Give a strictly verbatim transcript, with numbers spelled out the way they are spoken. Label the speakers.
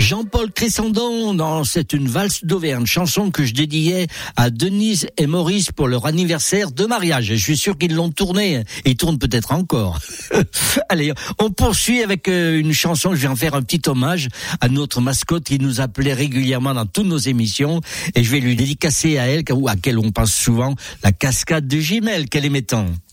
Speaker 1: Jean-Paul Cressandon, dans C'est une valse d'Auvergne, chanson que je dédiais à Denise et Maurice pour leur anniversaire de mariage. Et je suis sûr qu'ils l'ont tournée, ils tournent peut-être encore. Allez, on poursuit avec une chanson, je vais en faire un petit hommage à notre mascotte qui nous appelait régulièrement dans toutes nos émissions, et je vais lui dédicacer à elle, ou à laquelle on pense souvent, la cascade de Gimel qu'elle aimait tant.